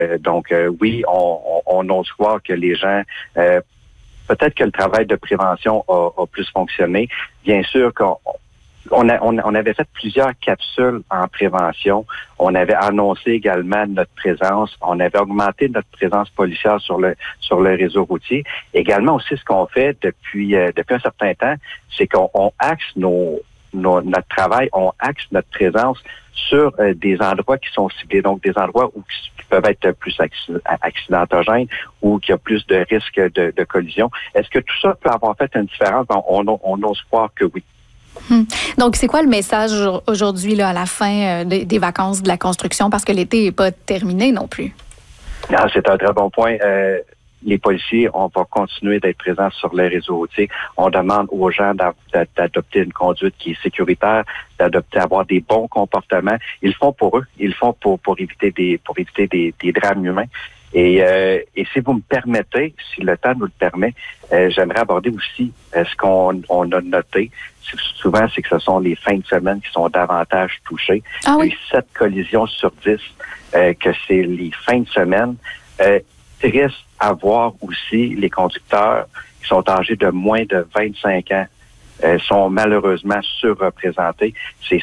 Oui, on ose croire que les gens... peut-être que le travail de prévention a plus fonctionné. Bien sûr qu'on avait fait plusieurs capsules en prévention. On avait annoncé également notre présence. On avait augmenté notre présence policière sur le réseau routier. Également aussi, ce qu'on fait depuis un certain temps, c'est qu'on axe notre travail, on axe notre présence sur des endroits qui sont ciblés, donc des endroits qui peuvent être plus accidentogènes ou qui a plus de risques de collision. Est-ce que tout ça peut avoir fait une différence? On ose croire que oui. Donc, c'est quoi le message aujourd'hui là, à la fin des vacances de la construction? Parce que l'été n'est pas terminé non plus. Ah, c'est un très bon point. Les policiers, on va continuer d'être présents sur les réseaux routiers. On demande aux gens d'adopter une conduite qui est sécuritaire, d'avoir des bons comportements. Ils le font pour eux. Ils le font pour éviter des drames humains. Et si vous me permettez, si le temps nous le permet, j'aimerais aborder aussi ce qu'on a noté. Souvent, c'est que ce sont les fins de semaine qui sont davantage touchées. Ah oui? 7 collisions sur 10 que c'est les fins de semaine. Triste à voir aussi les conducteurs qui sont âgés de moins de 25 ans sont malheureusement surreprésentés. C'est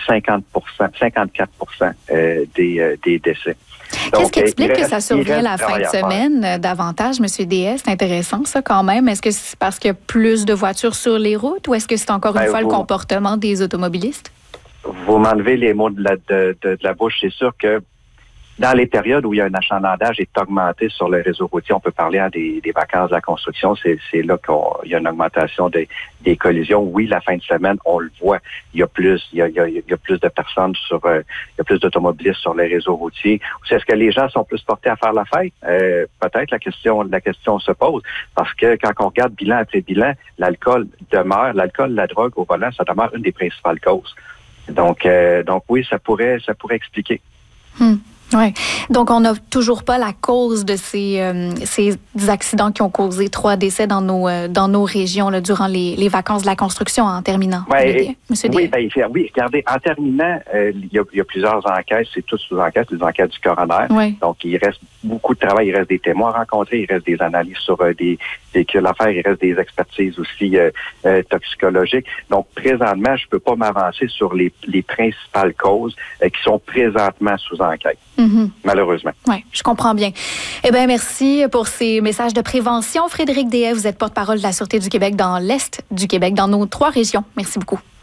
54% des décès. Qu'est-ce qui explique que ça survient la fin de semaine davantage, M. DS? C'est intéressant, ça, quand même. Est-ce que c'est parce qu'il y a plus de voitures sur les routes ou est-ce que c'est encore une fois le comportement des automobilistes? Vous m'enlevez les mots de la bouche. C'est sûr que dans les périodes où il y a un achalandage est augmenté sur le réseau routier, on peut parler des vacances de la construction, c'est là qu'il y a une augmentation des collisions. Oui, la fin de semaine, on le voit, il y a plus de personnes il y a plus d'automobilistes sur les réseaux routiers. Est-ce que les gens sont plus portés à faire la fête? Peut-être la question se pose, parce que quand on regarde bilan après bilan, l'alcool, la drogue au volant, ça demeure une des principales causes. Donc oui, ça pourrait expliquer. Oui. Donc, on n'a toujours pas la cause de ces accidents qui ont causé 3 décès dans nos régions là, durant les vacances de la construction en terminant. Oui, regardez, en terminant, il y a plusieurs enquêtes, c'est toutes sous enquêtes, les enquêtes du coroner. Oui. Donc, il reste beaucoup de travail, il reste des témoins rencontrés, il reste des analyses sur des véhicules à faire, il reste des expertises aussi toxicologiques. Donc, présentement, je peux pas m'avancer sur les principales causes qui sont présentement sous enquête. Mm-hmm. Malheureusement. Oui, je comprends bien. Eh bien, merci pour ces messages de prévention. Frédéric Deshaies, vous êtes porte-parole de la Sûreté du Québec dans l'Est du Québec, dans nos 3 régions. Merci beaucoup.